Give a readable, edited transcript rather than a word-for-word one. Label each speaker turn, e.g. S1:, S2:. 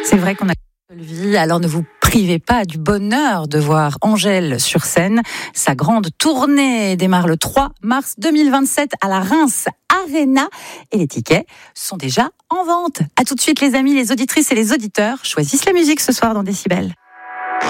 S1: C'est vrai qu'on a une seule vie, alors ne vous privez pas du bonheur de voir Angèle sur scène. Sa grande tournée démarre le 3 mars 2027 à la Reims Arena et les tickets sont déjà en vente. À tout de suite les amis, les auditrices et les auditeurs choisissent la musique ce soir dans Décibel.